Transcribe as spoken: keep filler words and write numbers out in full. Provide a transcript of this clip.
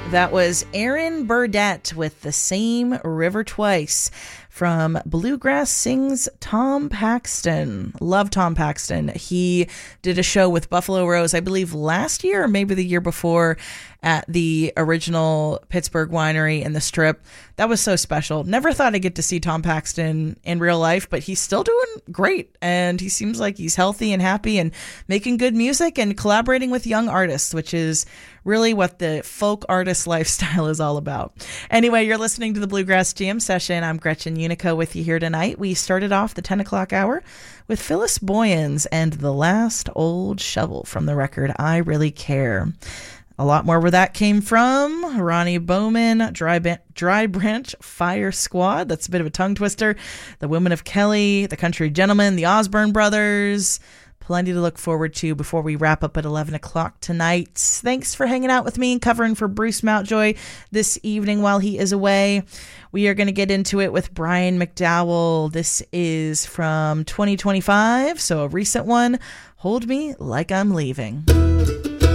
That was Aaron Burdett with The Same River Twice from Bluegrass Sings Tom Paxton. Love Tom Paxton. He did a show with Buffalo Rose, I believe last year or maybe the year before, at the original Pittsburgh Winery in the Strip. That was so special. Never thought I'd get to see Tom Paxton in real life, but he's still doing great. And he seems like he's healthy and happy and making good music and collaborating with young artists, which is really what the folk artist lifestyle is all about. Anyway, you're listening to the Bluegrass Jam Session. I'm Gretchen Unico with you here tonight. We started off the ten o'clock hour with Phyllis Boyens and The Last Old Shovel from the record I Really Care. A lot more where that came from. Ronnie Bowman, Dry, ba- Dry Branch Fire Squad. That's a bit of a tongue twister. The Women of Kelly, The Country Gentlemen, The Osborne Brothers. Plenty to look forward to before we wrap up at eleven o'clock tonight. Thanks for hanging out with me and covering for Bruce Mountjoy this evening while he is away. We are going to get into it with Brian McDowell. This is from twenty twenty-five, so a recent one. Hold Me Like I'm Leaving.